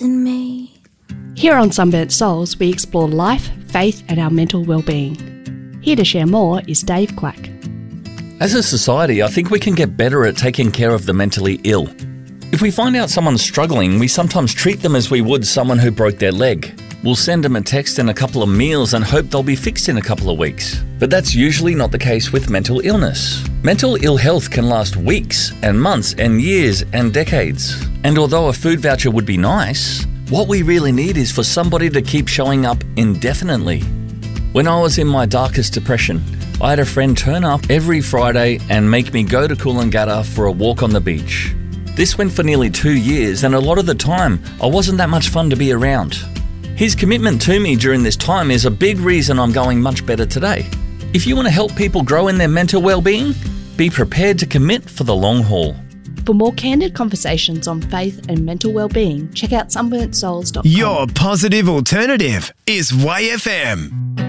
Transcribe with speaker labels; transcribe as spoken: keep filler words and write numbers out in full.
Speaker 1: in me.
Speaker 2: Here on Sunburnt Souls, we explore life, faith and our mental well-being. Here to share more is Dave Quack.
Speaker 3: As a society, I think we can get better at taking care of the mentally ill. If we find out someone's struggling, we sometimes treat them as we would someone who broke their leg. We'll send them a text and a couple of meals and hope they'll be fixed in a couple of weeks. But that's usually not the case with mental illness. Mental ill health can last weeks and months and years and decades. And although a food voucher would be nice, what we really need is for somebody to keep showing up indefinitely. When I was in my darkest depression, I had a friend turn up every Friday and make me go to Coolangatta for a walk on the beach. This went for nearly two years, and a lot of the time, I wasn't that much fun to be around. His commitment to me during this time is a big reason I'm going much better today. If you want to help people grow in their mental well-being, be prepared to commit for the long haul.
Speaker 2: For more candid conversations on faith and mental well-being, check out sunburnt souls dot com.
Speaker 4: Your positive alternative is Y F M.